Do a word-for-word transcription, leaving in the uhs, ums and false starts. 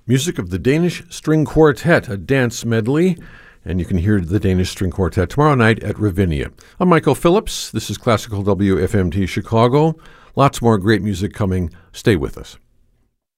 Music of the Danish String Quartet, a dance medley. And you can hear the Danish String Quartet tomorrow night at Ravinia. I'm Michael Phillips. This is Classical W F M T Chicago. Lots more great music coming. Stay with us.